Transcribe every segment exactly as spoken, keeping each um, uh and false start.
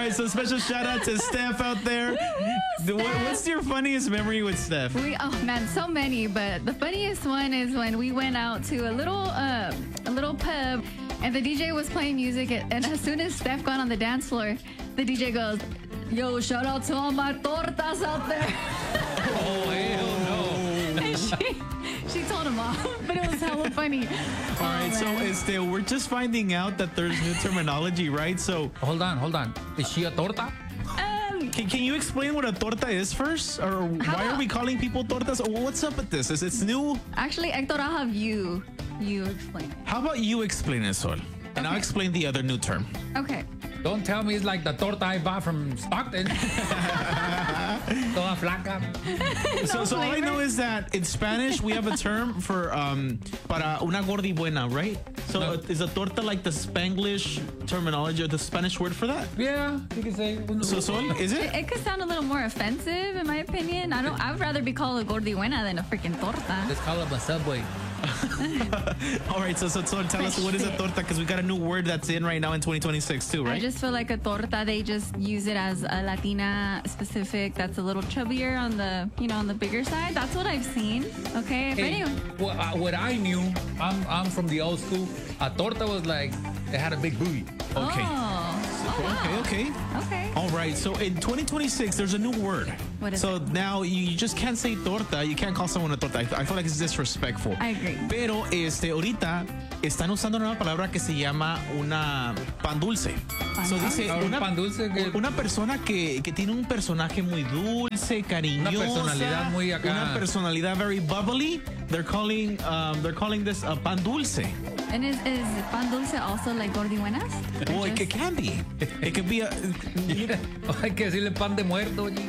right, so special shout out to Steph out there. The- what- what's your funniest memory with Steph? We, oh man, so many, but the funniest one is when we went out to a little uh, a little pub, and the D J was playing music, and as soon as Steph got on the dance floor, the D J goes, "Yo, shout out to all my tortas out there." Oh, hell no. And she, she told him off, but it was hella funny. All right, so man. este, we're just finding out that there's new terminology, right? So Hold on, hold on. Is she a torta? Um, can, can you explain what a torta is first? Or How why are about- we calling people tortas? Or what's up with this? Is it's new? actually, Hector, I'll have you, you explain it. How about you explain it, Sol? And I'll Okay. explain the other new term. Okay. Don't tell me it's like the torta I bought from Stockton. Toda flaca. So, No so all I flavor. know is that in Spanish we have a term for um para una gordi buena, right? So No. uh, is a torta like the Spanglish terminology or the Spanish word for that? Yeah, you can say. So Sol, is It, it? it could sound a little more offensive, in my opinion. I don't. I would rather be called a gordi buena than a freaking torta. Let's call it a Subway. All right, so so, so tell us what is a torta because we got a new word that's in right now in twenty twenty-six too, I right? just feel like a torta, they just use it as a Latina specific that's a little chubbier on the, you know, on the bigger side. That's what I've seen. Okay. If Hey, any, what, uh, what I knew, I'm I'm from the old school. A torta was like it had a big booty. Okay. Oh, oh, wow. Okay, okay. Okay. All right, so in twenty twenty-six, there's a new word. What is so it? now you, you just can't say torta. You can't call someone a torta. I, I feel like it's disrespectful. I agree. Pero este, ahorita están usando una nueva palabra que se llama una pan dulce. So dice Ah, un una, pan dulce que- una persona que, que tiene un personaje muy dulce, cariñosa, Una personalidad muy acá. una personalidad very bubbly. They're calling um, they're calling this a pan dulce. And is, is pan dulce also like gordi buenas? Or Well, it, just- it can be. It could be a. Hay que decirle pan de muerto, oye.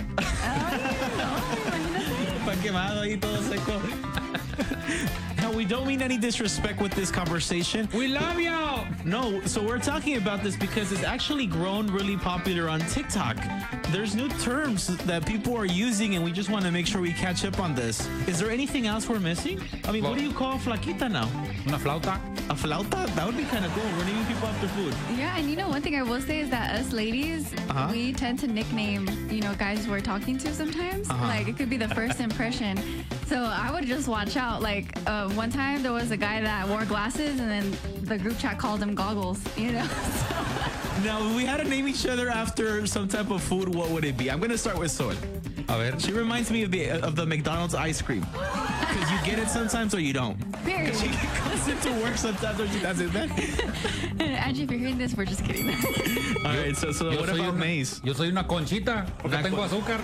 Pan quemado ahí todo seco. No, we don't mean any disrespect with this conversation. We love you. No, so we're talking about this because it's actually grown really popular on TikTok. There's new terms that people are using, and we just want to make sure we catch up on this. Is there anything else we're missing? I mean, what do you call flaquita now? Una flauta. A flauta? That would be kind of cool. We're naming people after food. Yeah, and you know, one thing I will say is that us ladies, Uh-huh. we tend to nickname, you know, guys we're talking to sometimes. Uh-huh. Like, it could be the first impression. So I would just watch out. Like, uh, one time there was a guy that wore glasses, and then the group chat called him Goggles, you know? Now, if we had to name each other after some type of food, what would it be? I'm going to start with Sol. A ver. She reminds me of the of the McDonald's ice cream. Because you get it sometimes or you don't. Period. She comes into work sometimes or she doesn't. Angie, if you're hearing this, we're just kidding. All right, so, so Yo what soy about una- maize? Yo soy una conchita porque Una tengo con- azúcar.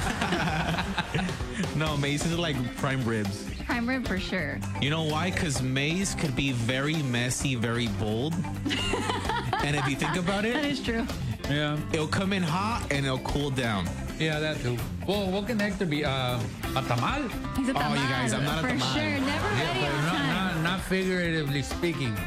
No, maize is like prime ribs. Prime rib for sure. You know why? Because maize could be very messy, very bold. And if you think about That it, is true. Yeah. it'll come in hot and it'll cool down. Yeah, that too. Well, what can Hector be? Uh, a tamal? He's a Oh, you tamal, guys, I'm not a for tamal. sure. Never Yeah, ready but on not, time. not, not figuratively speaking.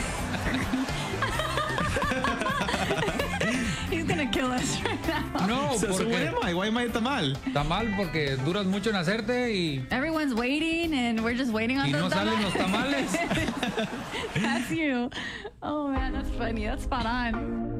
He's gonna kill us right now. No, So, so what porque am I? Why am I a tamal? tamal porque duras mucho en hacerte y, Everyone's waiting, and we're just waiting on y the no salen los tamales. That's you. Oh man, that's funny. That's spot on.